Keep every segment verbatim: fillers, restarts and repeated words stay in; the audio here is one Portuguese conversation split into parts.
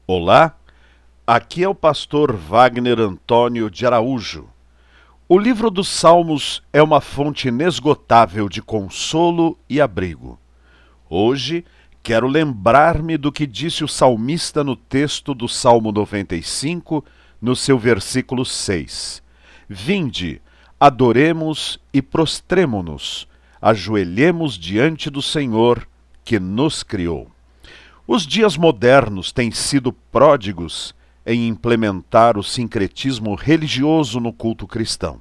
Olá, aqui é o pastor Wagner Antônio de Araújo. O livro dos Salmos é uma fonte inesgotável de consolo e abrigo. Hoje, quero lembrar-me do que disse o salmista no texto do Salmo noventa e cinco, no seu versículo seis. Vinde, adoremos e prostremo-nos, ajoelhemos diante do Senhor que nos criou. Os dias modernos têm sido pródigos em implementar o sincretismo religioso no culto cristão.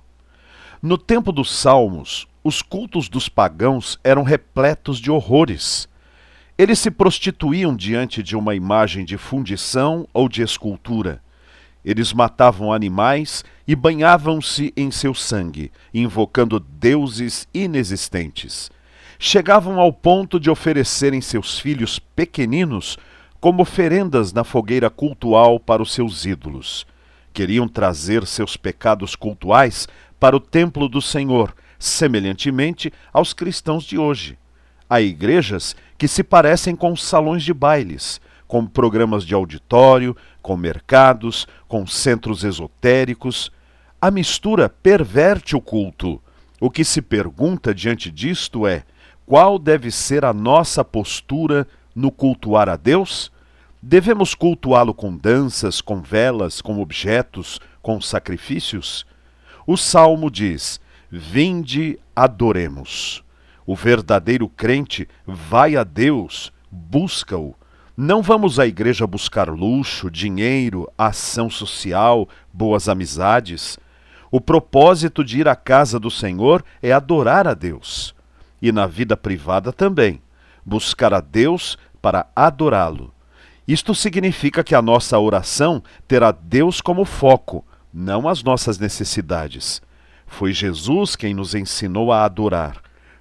No tempo dos Salmos, os cultos dos pagãos eram repletos de horrores. Eles se prostituíam diante de uma imagem de fundição ou de escultura. Eles matavam animais e banhavam-se em seu sangue, invocando deuses inexistentes. Chegavam ao ponto de oferecerem seus filhos pequeninos como oferendas na fogueira cultual para os seus ídolos. Queriam trazer seus pecados cultuais para o templo do Senhor, semelhantemente aos cristãos de hoje. Há igrejas que se parecem com salões de bailes, com programas de auditório, com mercados, com centros esotéricos. A mistura perverte o culto. O que se pergunta diante disto é: qual deve ser a nossa postura no cultuar a Deus? Devemos cultuá-lo com danças, com velas, com objetos, com sacrifícios? O Salmo diz: vinde, adoremos. O verdadeiro crente vai a Deus, busca-o. Não vamos à igreja buscar luxo, dinheiro, ação social, boas amizades. O propósito de ir à casa do Senhor é adorar a Deus. E na vida privada também, buscar a Deus para adorá-lo. Isto significa que a nossa oração terá Deus como foco, não as nossas necessidades. Foi Jesus quem nos ensinou a adorar.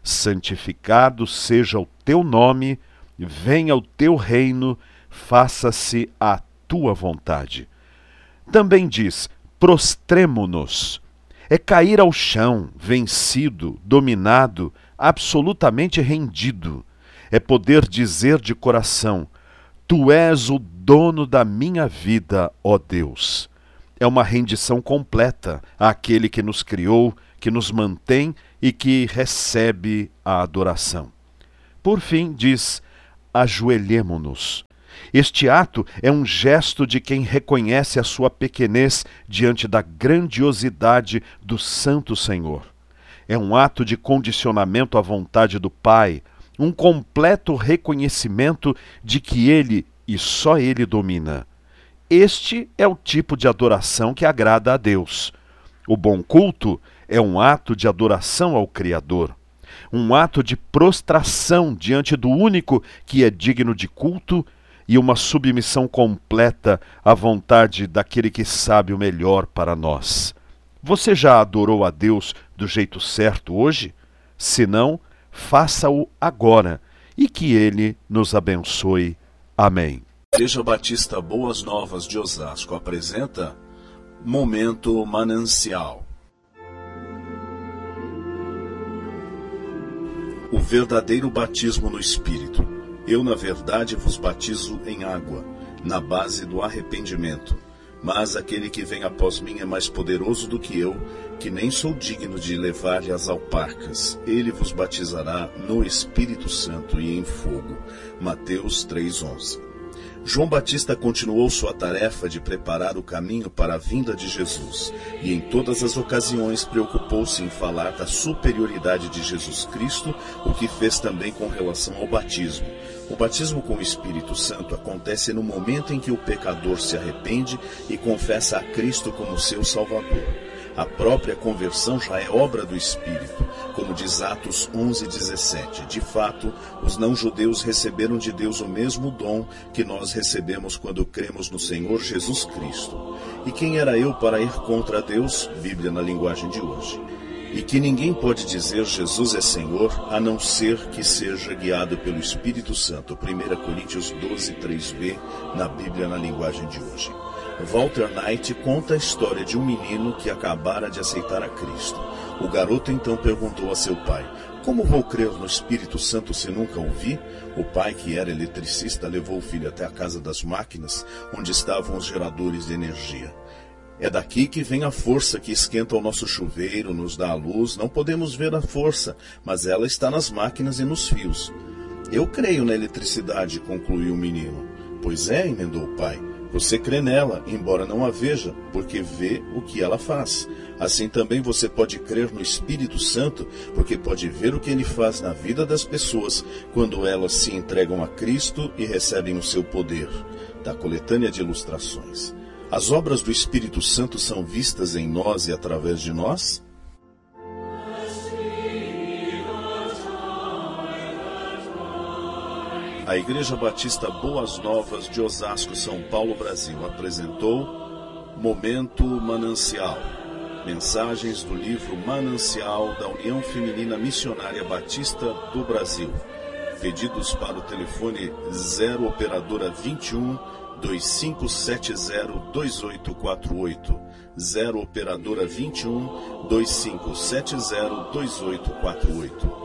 Santificado seja o teu nome, venha o teu reino, faça-se a tua vontade. Também diz: prostremo-nos. É cair ao chão, vencido, dominado, absolutamente rendido. É poder dizer de coração: tu és o dono da minha vida, ó Deus. É uma rendição completa àquele que nos criou, que nos mantém e que recebe a adoração. Por fim, diz: ajoelhemo-nos. Este ato é um gesto de quem reconhece a sua pequenez diante da grandiosidade do Santo Senhor. É um ato de condicionamento à vontade do Pai, um completo reconhecimento de que Ele e só Ele domina. Este é o tipo de adoração que agrada a Deus. O bom culto é um ato de adoração ao Criador, um ato de prostração diante do único que é digno de culto e uma submissão completa à vontade daquele que sabe o melhor para nós. Você já adorou a Deus do jeito certo hoje? Se não, faça-o agora e que Ele nos abençoe. Amém. Igreja Batista Boas Novas de Osasco apresenta Momento Manancial. O verdadeiro batismo no Espírito. Eu, na verdade, vos batizo em água, na base do arrependimento. Mas aquele que vem após mim é mais poderoso do que eu, que nem sou digno de levar-lhe as alparcas. Ele vos batizará no Espírito Santo e em fogo. Mateus três, onze. João Batista continuou sua tarefa de preparar o caminho para a vinda de Jesus, e em todas as ocasiões preocupou-se em falar da superioridade de Jesus Cristo, o que fez também com relação ao batismo. O batismo com o Espírito Santo acontece no momento em que o pecador se arrepende e confessa a Cristo como seu Salvador. A própria conversão já é obra do Espírito, como diz Atos onze, dezessete. De fato, os não-judeus receberam de Deus o mesmo dom que nós recebemos quando cremos no Senhor Jesus Cristo. E quem era eu para ir contra Deus? Bíblia na linguagem de hoje. E que ninguém pode dizer Jesus é Senhor, a não ser que seja guiado pelo Espírito Santo. primeira Coríntios doze, três b, na Bíblia na linguagem de hoje. Walter Knight conta a história de um menino que acabara de aceitar a Cristo. O garoto então perguntou a seu pai: Como vou crer no Espírito Santo se nunca o vi? O pai, que era eletricista, levou o filho até a casa das máquinas, onde estavam os geradores de energia. É daqui que vem a força que esquenta o nosso chuveiro, nos dá a luz. Não podemos ver a força, mas ela está nas máquinas e nos fios. Eu creio na eletricidade, concluiu o menino. Pois é, emendou o pai. Você crê nela, embora não a veja, porque vê o que ela faz. Assim também você pode crer no Espírito Santo, porque pode ver o que ele faz na vida das pessoas quando elas se entregam a Cristo e recebem o seu poder. Da coletânea de ilustrações. As obras do Espírito Santo são vistas em nós e através de nós? A Igreja Batista Boas Novas de Osasco, São Paulo, Brasil, apresentou Momento Manancial. Mensagens do livro Manancial da União Feminina Missionária Batista do Brasil. Pedidos para o telefone zero operadora vinte e um, dois cinco sete zero, dois oito quatro oito. zero operadora vinte e um, dois cinco sete zero, dois oito quatro oito.